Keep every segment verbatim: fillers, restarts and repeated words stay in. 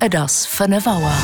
Et ass fënne Waer.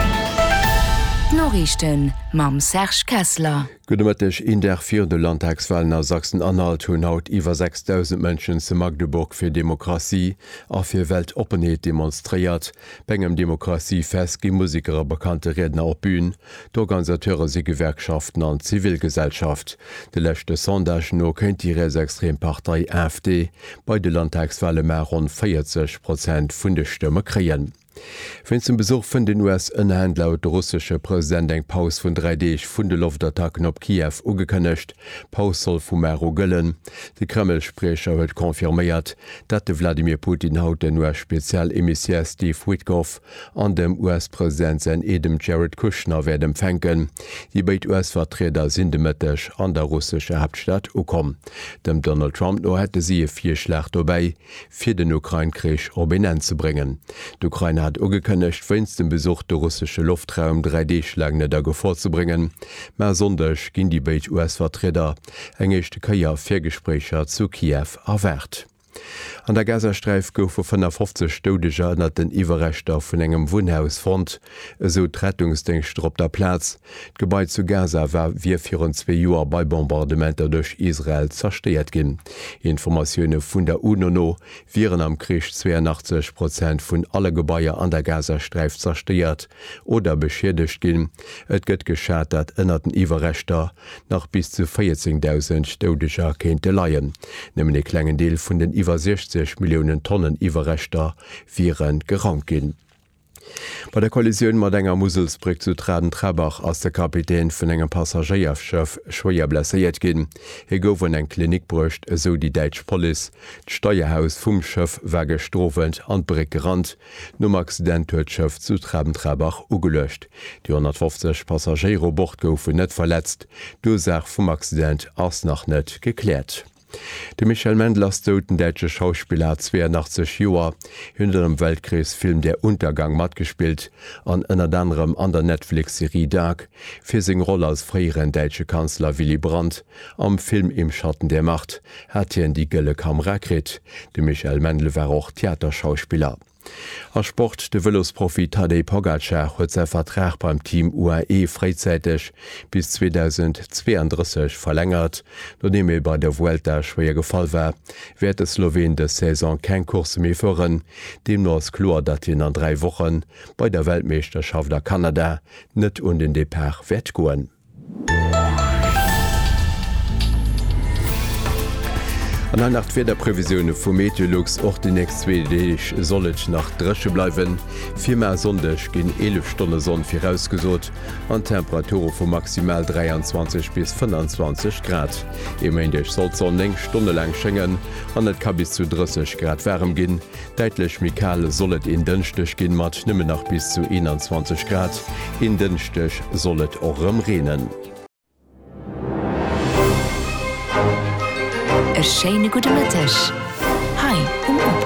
Norrichten mam Serge Kessler. Gudemëttech in der vierde Landtagswahlen a Sachsen-Anhalt hunn haut iwwer sechstausend Mënschen ze Magdeburg fir Demokratie a fir Weltopenheet demonstréiert, bengem Demokratie fest gi Musikerer bekannte Redner op Bühn, d'Organisateure si Gewerkschaften an Zivilgesellschaft. De lächte Sondage no kënnt die Rechtsextrempartei A F D bei de Landtagswahle mehr rund vierzig Prozent vun de Stëmme kreien. Wenn zum Besuch vun den U S-Ënnerhand laut de russische Präsident eng Paus vun drei Deeg vun de Luftattacken op Kiew ugekënnecht, Paus soll vum Mero gëllen. De Kreml-Sprecher huet konfirméiert, dat de Wladimir Putin haut den U S-Spezialemissaire Steve Witkoff an dem U S-Präsident sen Edem Jared Kushner werden empfänken. Die beit U S-Vertreter sinn demëttech an der russische Hauptstadt ukom. Dem Donald Trump no hätte sie e vier Schlecht dobäi, fir den Ukraine-Krich op Benin zu bringen. D'Ukraine hat ugekënnecht wennns dem Besuch de russische Luftraum drei D-Schlagne da vorzubringen. Mer sondech ginn die beit U S-Vertreter engechte Kaier Virgesprächer zu Kiew erwert. An der Gazastreif goufe fünfundfünfzig Todeger ënnert den Iwerrechter vun engem Wohnhaus fand, eso d'Rettungsdienst op der Platz. D'Gebäit zu Gaza war wie virun zwei Joer bei Bombardementer durch Israel zersteiert ginn. Informationoune vun der UNO viren am Krich zweiundachtzig Prozent vun alle Gebäier an der Gazastreif zersteiert oder beschädigt ginn. Et gëtt geschat, dat ënnert den Iwerrechter nach bis zu vierzehntausend Todeger kénte leiien, nëmmen e klengen Deel vun den iwwer sechzig Millionen Tonnen Iwerrechter viren gerankt ginn. Bei der Kollision mat enger Muselsbrück zu Traden Trabach ass der Kapitän vun engem Passagierschëff schwéier blesséiert ginn. E gouf an eng Klinik bruecht, eso die Deitsch Police. D'Steuerhaus vum Schëff war gestrofend an Brick gerannt. Nom Accident huet d'Schëff zu Traden Trabach ugelöscht. Die hundertfünfzig Passagiere Bord goufen net verletzt. D'Ursach vum Accident ass noch net geklärt. De Michael Mendlers doten däitsche Schauspieler zweiundachtzig Joer hunn dem Weltkriesfilm Der Untergang matgespielt, an ënner anderem an der Netflix-Serie Dark, fir seg Rolle als fréieren däitsche Kanzler Willy Brandt am Film Im Schatten der Macht hat hien die gëlle Kamera krit. De Michael Mendel war auch Theaterschauspieler. A Sport de Velosprofi Tadej Pogacar huet sei Vertrag beim Team U A E freizeitig bis zweitausendzweiunddreißig verlängert, nodem e bei der Vuelta schwéier gefall war, werd de Slowen de Saison kein Kurs méi führen, dem no ass klar, dat hin an drei Wochen bei der Weltmeisterschaft der Kanada net un den Depart werd goen. An nach fir der Prävisionune vum Meteorlux och de nächst zwei Deeg sollet nach Dresche bleiwen, Vimer sondech ginn elf Stunde Sonn firausgesot, an Temperature vu maximal dreiundzwanzig bis fünfundzwanzig Grad. Emendech soll zo eng Stunde lang schenngen, an net ka bis zu dreißig Grad wärm ginn. Deitlech Mikale sollet in dënchtech ginn mat nëmme nach bis zu einundzwanzig Grad. In dënchtech sollet orëm renen. E Scheine gute Mëttech. Hei um